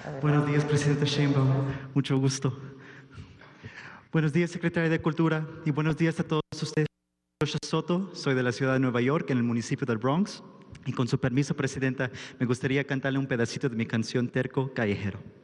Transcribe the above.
Buenos días, Presidente Sheinbaum. Mucho gusto. Buenos días, Secretaria de Cultura, y buenos días a todos ustedes. Joshua Soto, soy de la ciudad de Nueva York, en el municipio del Bronx, y con su permiso, Presidenta, me gustaría cantarle un pedacito de mi canción Terco Callejero.